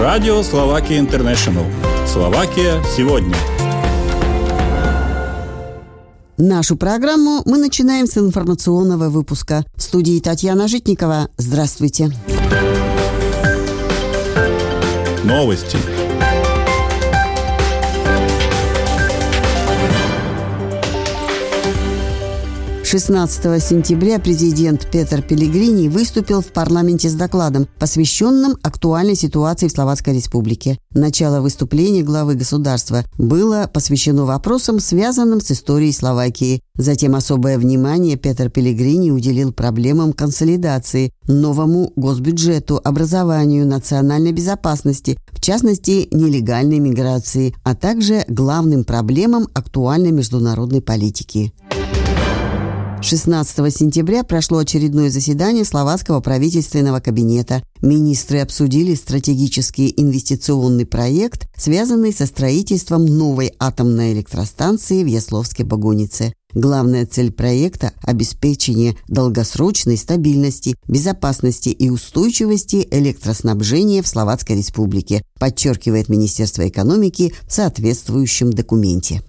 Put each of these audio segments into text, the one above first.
Радио Словакия Интернешнл. Словакия сегодня. Нашу программу мы начинаем с информационного выпуска. В студии Татьяна Житникова. Здравствуйте. Новости. 16 сентября президент Петер Пелегрини выступил в парламенте с докладом, посвященным актуальной ситуации в Словацкой Республике. Начало выступления главы государства было посвящено вопросам, связанным с историей Словакии. Затем особое внимание Петер Пелегрини уделил проблемам консолидации, новому госбюджету, образованию, национальной безопасности, в частности, нелегальной миграции, а также главным проблемам актуальной международной политики. 16 сентября прошло очередное заседание словацкого правительственного кабинета. Министры обсудили стратегический инвестиционный проект, связанный со строительством новой атомной электростанции в Ясловске-Богунице. Главная цель проекта – обеспечение долгосрочной стабильности, безопасности и устойчивости электроснабжения в Словацкой Республике, подчеркивает Министерство экономики в соответствующем документе.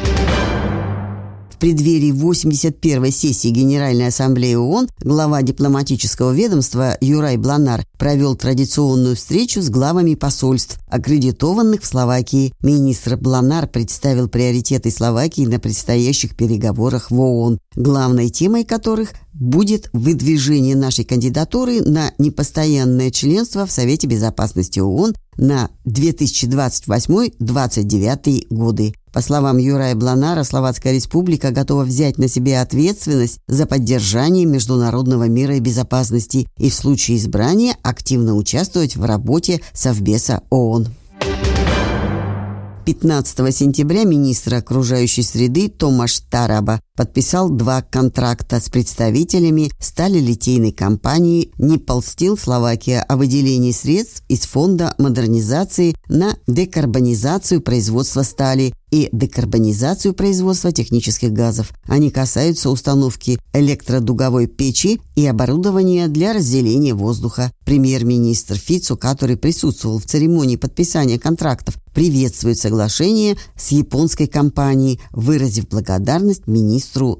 В преддверии 81-й сессии Генеральной Ассамблеи ООН глава дипломатического ведомства Юрай Бланар провел традиционную встречу с главами посольств, аккредитованных в Словакии. Министр Бланар представил приоритеты Словакии на предстоящих переговорах в ООН, главной темой которых будет выдвижение нашей кандидатуры на непостоянное членство в Совете Безопасности ООН на 2028-2029 годы. По словам Юрая Бланара, Словацкая Республика готова взять на себя ответственность за поддержание международного мира и безопасности и в случае избрания активно участвовать в работе Совбеза ООН. 15 сентября министр окружающей среды Томаш Тараба подписал 2 контракта с представителями сталелитейной компании Nipple Steel Словакия о выделении средств из фонда модернизации на декарбонизацию производства стали и декарбонизацию производства технических газов. Они касаются установки электродуговой печи и оборудования для разделения воздуха. Премьер-министр Фицо, который присутствовал в церемонии подписания контрактов, приветствует соглашение с японской компанией, выразив благодарность министру